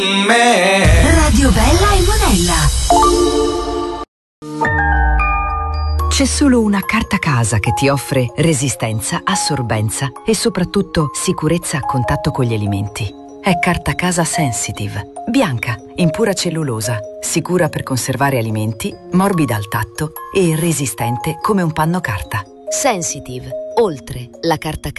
Radio Bella e Monella. C'è solo una carta casa che ti offre resistenza, assorbenza e soprattutto sicurezza a contatto con gli alimenti. È Carta Casa Sensitive. Bianca, in pura cellulosa, sicura per conservare alimenti, morbida al tatto e resistente come un panno carta. Sensitive, oltre la carta casa.